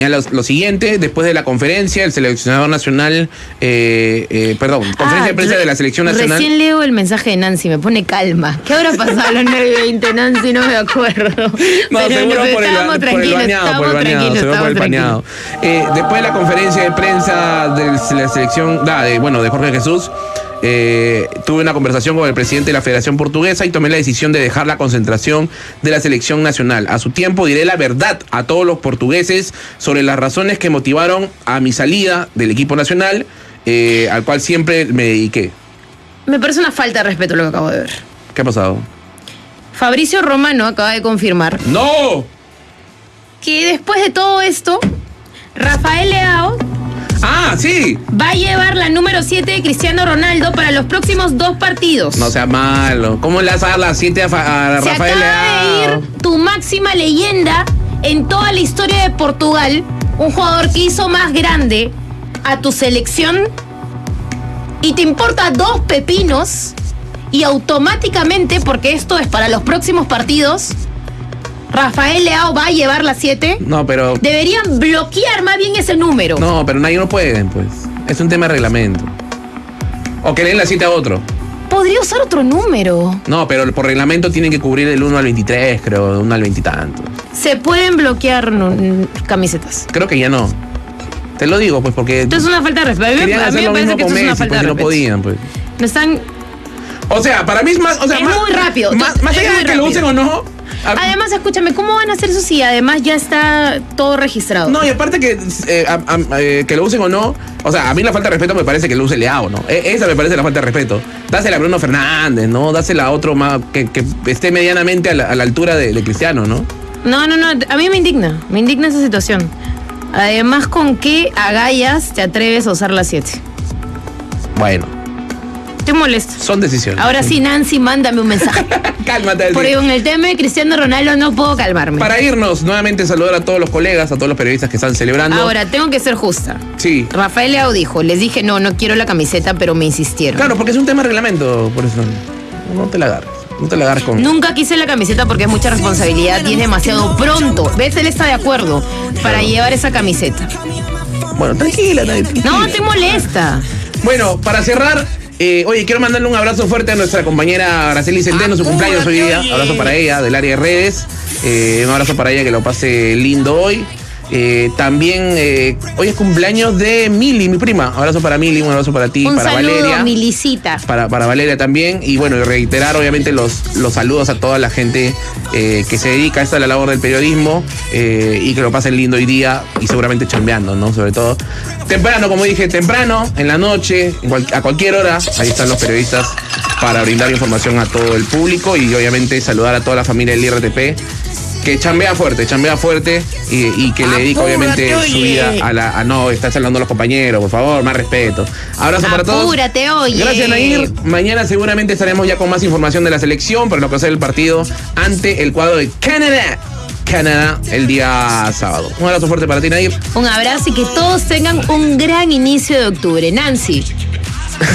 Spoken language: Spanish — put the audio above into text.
Lo siguiente, después de la conferencia, el seleccionador nacional, conferencia de prensa de la selección nacional. Recién leo el mensaje de Nancy, me pone calma. ¿Qué habrá pasado en el 2020, Nancy? No me acuerdo. No, pero seguro por el baneado. Después de la conferencia de prensa de la selección, de Jorge Jesús, tuve una conversación con el presidente de la Federación Portuguesa y tomé la decisión de dejar la concentración de la selección nacional. A su tiempo diré la verdad a todos los portugueses sobre las razones que motivaron a mi salida del equipo nacional, al cual siempre me dediqué. Me parece una falta de respeto lo que acabo de ver. ¿Qué ha pasado? Fabrizio Romano acaba de confirmar ¡no! que después de todo esto, Rafael Leao sí. va a llevar la número 7 de Cristiano Ronaldo para los próximos 2 partidos. No sea malo. ¿Cómo le vas a dar la 7 a Rafael Leao? Se acaba de ir tu máxima leyenda en toda la historia de Portugal, un jugador que hizo más grande a tu selección, y te importa 2 pepinos, y automáticamente, porque esto es para los próximos partidos, Rafael Leao va a llevar la 7. No, pero... Deberían bloquear más bien ese número. No, pero nadie no pueden, pues. Es un tema de reglamento. O que le den la 7 a otro. Podría usar otro número. No, pero por reglamento tienen que cubrir el 1 al 23, creo, 1 al 20 y tanto. Se pueden bloquear camisetas. Creo que ya no. Te lo digo, pues, porque... Esto es una falta de respeto. Querían hacer lo mismo con Messi, porque no podían, pues. No están... O sea, para mí es más... O sea, es muy rápido. Más allá de que lo usen o no... Además, escúchame, ¿cómo van a hacer eso si además ya está todo registrado? No, y aparte que lo usen o no, o sea, a mí la falta de respeto me parece que lo use Leao, ¿no? Esa me parece la falta de respeto. Dásela a Bruno Fernández, ¿no? Dásela a otro más que esté medianamente a la altura de Cristiano, ¿no? No, a mí me indigna esa situación. Además, ¿con qué agallas te atreves a usar la 7? Bueno. Te molesta. Son decisiones. Ahora sí, Nancy, mándame un mensaje. Cálmate. Porque con el tema de Cristiano Ronaldo no puedo calmarme. Para irnos, nuevamente saludar a todos los colegas, a todos los periodistas que están celebrando. Ahora, tengo que ser justa. Sí. Rafael Leao dijo, les dije, no quiero la camiseta, pero me insistieron. Claro, porque es un tema de reglamento, por eso. No te la agarres. No te la agarres con... Nunca quise la camiseta porque es mucha responsabilidad y es demasiado pronto. ¿Ves? Él está de acuerdo para llevar esa camiseta. Bueno, tranquila. No te molesta. Bueno, para cerrar... oye, quiero mandarle un abrazo fuerte a nuestra compañera Araceli Centeno, su cumpleaños hoy día. Abrazo para ella, del área de redes. Un abrazo para ella, que lo pase lindo hoy. También hoy es cumpleaños de Mili, mi prima. Abrazo para Mili, un abrazo para ti, para saludo, Valeria. Milicita. Para Valeria también. Y bueno, y reiterar obviamente los saludos a toda la gente que se dedica a esta la labor del periodismo y que lo pasen lindo hoy día y seguramente chambeando, ¿no? Sobre todo temprano, como dije, temprano, en la noche, a cualquier hora, ahí están los periodistas para brindar información a todo el público y obviamente saludar a toda la familia del IRTP. Que chambea fuerte y que le dedica obviamente su vida a no estar saludando a los compañeros, por favor, más respeto. Abrazo para todos. Apúrate, oye. Gracias, Nair. Mañana seguramente estaremos ya con más información de la selección para lo que va a ser el partido ante el cuadro de Canadá el día sábado. Un abrazo fuerte para ti, Nair. Un abrazo y que todos tengan un gran inicio de octubre. Nancy.